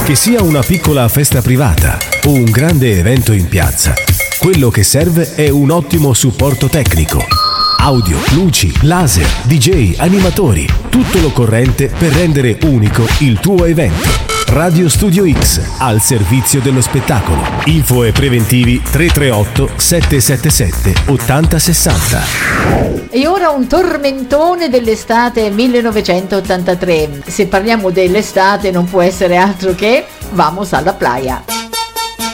Che sia una piccola festa privata o un grande evento in piazza, quello che serve è un ottimo supporto tecnico. Audio, luci, laser, DJ, animatori, tutto l'occorrente per rendere unico il tuo evento. Radio Studio X, al servizio dello spettacolo. Info e preventivi 338 777 8060. E ora un tormentone dell'estate 1983. Se parliamo dell'estate non può essere altro che Vamos alla playa.